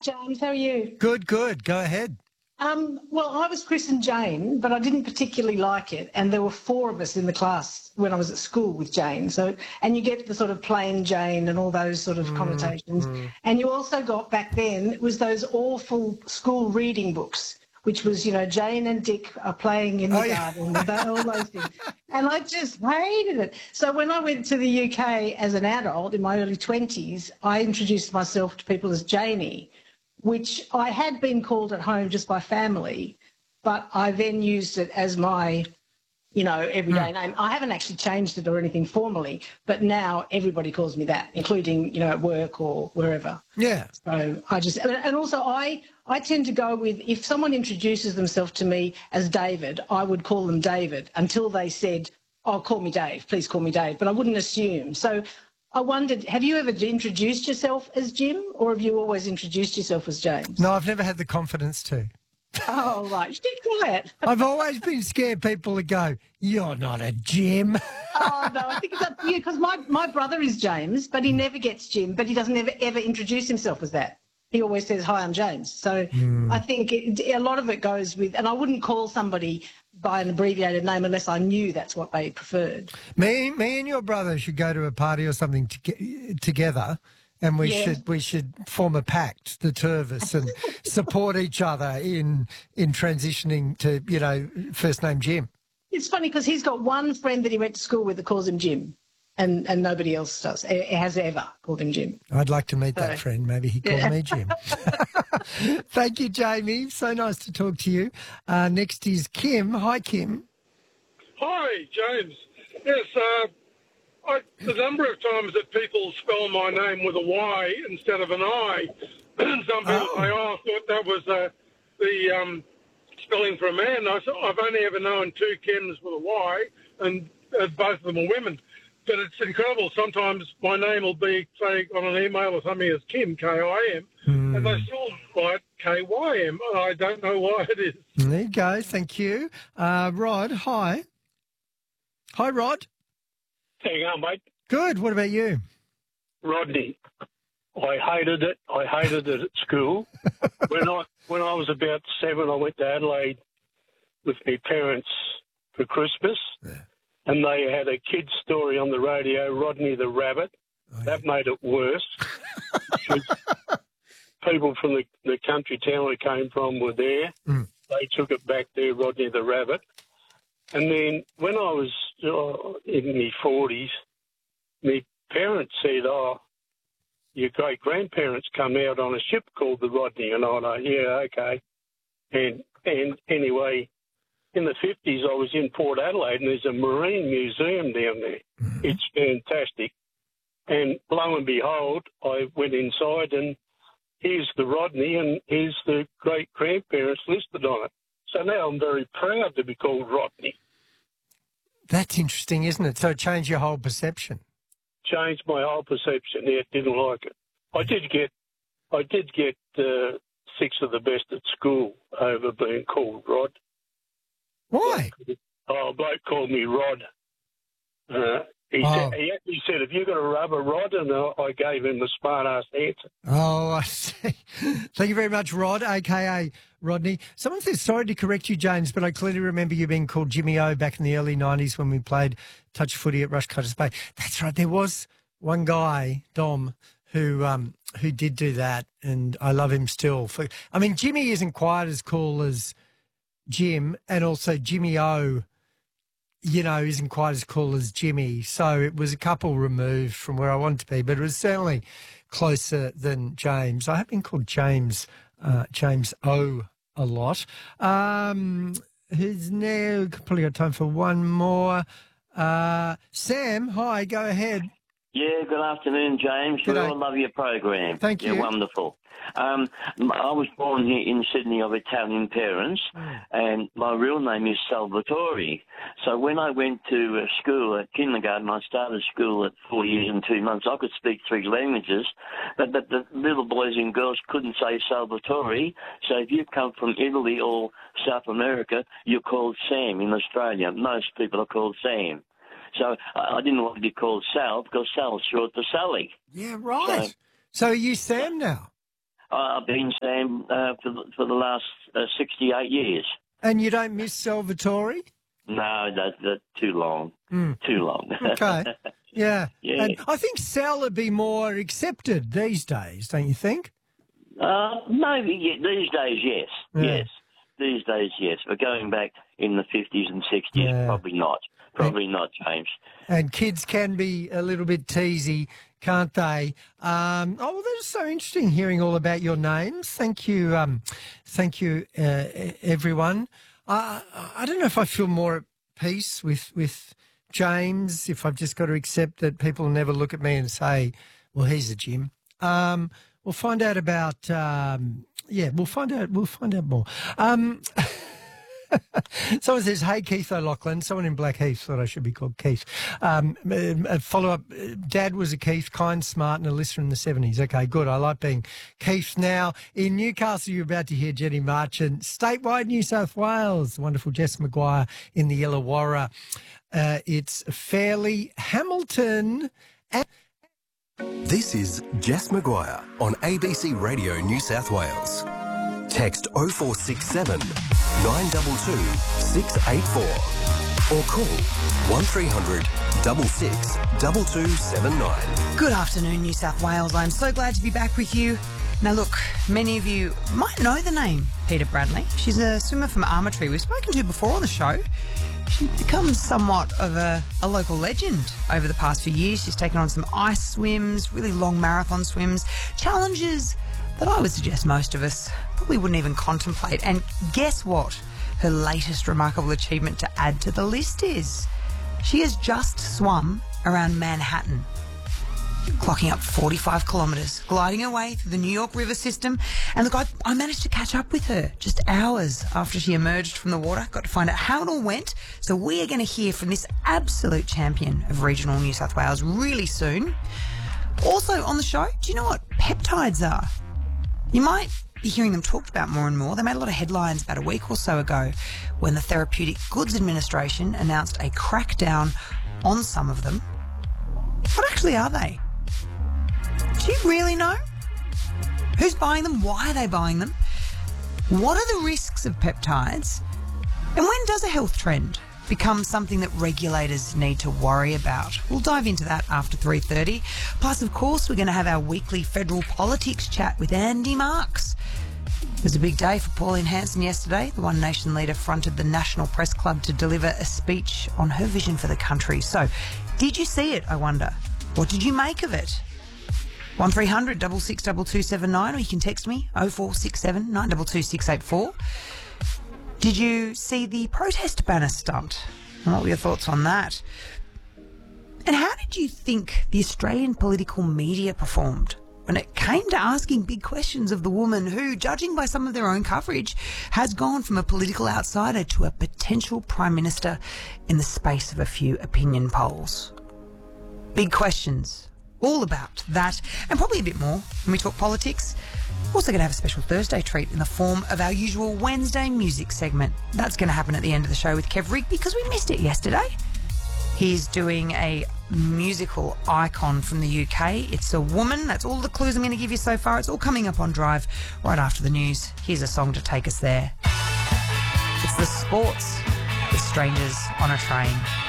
James, how are you? Good, good. Go ahead. Well, I was christened Jane, but I didn't particularly like it, and there were four of us in the class when I was at school with Jane. And you get the sort of plain Jane and all those sort of connotations. And you also got, back then, it was those awful school reading books, which was, Jane and Dick are playing in the garden, all those things. And I just hated it. So when I went to the UK as an adult in my early 20s, I introduced myself to people as Janie, which I had been called at home just by family, but I then used it as my, everyday name. I haven't actually changed it or anything formally, but now everybody calls me that, including, at work or wherever. Yeah. So and also I tend to go with, if someone introduces themselves to me as David, I would call them David until they said, oh, call me Dave, please call me Dave, but I wouldn't assume. So I wondered, have you ever introduced yourself as Jim, or have you always introduced yourself as James? No, I've never had the confidence to. Oh, right. Stay quiet. I've always been scared people would go, you're not a Jim. Oh, no, I think it's up to you, because my brother is James, but he never gets Jim, but he doesn't ever introduce himself as that. He always says, hi, I'm James. So I think a lot of it goes with, and I wouldn't call somebody by an abbreviated name unless I knew that's what they preferred. Me and your brother should go to a party or something together, and we should form a pact, the two of us, and support each other in transitioning to, first name Jim. It's funny because he's got one friend that he went to school with that calls him Jim. And nobody else does. It has ever called him Jim. I'd like to meet that friend. Maybe he called me Jim. Thank you, Jamie. So nice to talk to you. Next is Kim. Hi, Kim. Hi, James. Yes, the number of times that people spell my name with a Y instead of an I, some people say, I thought that was the spelling for a man. I've only ever known two Kims with a Y, and both of them are women. But it's incredible. Sometimes my name will be, say, on an email or something as Kim, K-I-M, and they still write K-Y-M. I don't know why it is. There you go. Thank you. Rod, hi. Hi, Rod. How you going, mate? Good. What about you? Rodney. I hated it. I hated it at school. When I was about 7, I went to Adelaide with my parents for Christmas. Yeah. And they had a kid's story on the radio, Rodney the Rabbit. Oh, yeah. That made it worse. People from the country town I came from were there. They took it back there, Rodney the Rabbit. And then when I was in my 40s, my parents said, oh, your great-grandparents come out on a ship called the Rodney. And I thought, yeah, okay. And anyway, in the 50s, I was in Port Adelaide, and there's a marine museum down there. It's fantastic. And lo and behold, I went inside, and here's the Rodney, and here's the great-grandparents listed on it. So now I'm very proud to be called Rodney. That's interesting, isn't it? So it changed your whole perception. Changed my whole perception. Yeah, didn't like it. I did get 6 of the best at school over being called Rod. Why? A bloke called me Rod. He said, have you got a rubber rod? And I gave him the smart-ass answer. Oh, I see. Thank you very much, Rod, a.k.a. Rodney. Someone says, sorry to correct you, James, but I clearly remember you being called Jimmy O back in the early 90s when we played touch footy at Rushcutters Bay. That's right. There was one guy, Dom, who did do that, and I love him still. Jimmy isn't quite as cool as Jim, and also Jimmy O, isn't quite as cool as Jimmy. So it was a couple removed from where I wanted to be, but it was certainly closer than James. I have been called James O a lot. Who's now probably got time for one more. Sam, hi, go ahead. Yeah, good afternoon, James. We all love your program. Thank you. You're wonderful. I was born here in Sydney of Italian parents, and my real name is Salvatore. So when I went to school at kindergarten, I started school at 4 years and 2 months. I could speak 3 languages, but the little boys and girls couldn't say Salvatore. So if you come from Italy or South America, you're called Sam in Australia. Most people are called Sam. So I didn't want to be called Sal because Sal's short for Sally. Yeah, right. So are you Sam now? I've been Sam for the last 68 years. And you don't miss Salvatore? No, that's too long. Too long. Okay. Yeah. Yeah. And I think Sal would be more accepted these days, don't you think? Maybe these days, yes. Yeah. Yes. These days, yes. But going back in the 50s and 60s, probably not. Probably not, James. And kids can be a little bit teasy, can't they? Well, that's so interesting hearing all about your names. Thank you, everyone. I don't know if I feel more at peace with James, if I've just got to accept that people will never look at me and say, well, he's a Jim. We'll find out about, we'll find out more. Someone says, hey, Keith O'Loughlin. Someone in Blackheath thought I should be called Keith. A follow-up, Dad was a Keith, kind, smart and a listener in the 70s. Okay, good. I like being Keith. Now, in Newcastle, you're about to hear Jenny Marchant. Statewide New South Wales, the wonderful Jess Maguire in the Illawarra. It's Fairleigh, Hamilton. This is Jess Maguire on ABC Radio New South Wales. Text 0467 922 684 or call 1300 66 2279. Good afternoon, New South Wales. I'm so glad to be back with you. Now, look, many of you might know the name Peter Bradley. She's a swimmer from Armatree we've spoken to before on the show. She's become somewhat of a local legend over the past few years. She's taken on some ice swims, really long marathon swims, challenges that I would suggest most of us probably wouldn't even contemplate. And guess what? Her latest remarkable achievement to add to the list is she has just swum around Manhattan, clocking up 45 kilometres, gliding her way through the New York River system. And look, I managed to catch up with her just hours after she emerged from the water. Got to find out how it all went. So we are going to hear from this absolute champion of regional New South Wales really soon. Also on the show, do you know what peptides are? You might be hearing them talked about more and more. They made a lot of headlines about a week or so ago when the Therapeutic Goods Administration announced a crackdown on some of them. What actually are they? Do you really know? Who's buying them? Why are they buying them? What are the risks of peptides? And when does a health trend become something that regulators need to worry about? We'll dive into that after 3:30. Plus, of course, we're going to have our weekly federal politics chat with Andy Marks. It was a big day for Pauline Hanson yesterday. The One Nation leader fronted the National Press Club to deliver a speech on her vision for the country. So, did you see it, I wonder? What did you make of it? 1300 66 2279, or you can text me 0467 922 684. Did you see the protest banner stunt? And what were your thoughts on that? And how did you think the Australian political media performed when it came to asking big questions of the woman who, judging by some of their own coverage, has gone from a political outsider to a potential Prime Minister in the space of a few opinion polls? Big questions. All about that and probably a bit more when we talk politics. We're also going to have a special Thursday treat in the form of our usual Wednesday music segment. That's going to happen at the end of the show with Kev Rigg because we missed it yesterday. He's doing a musical icon from the UK. It's a woman. That's all the clues I'm going to give you so far. It's all coming up on Drive right after the news. Here's a song to take us there. It's The Sports with Strangers on a Train.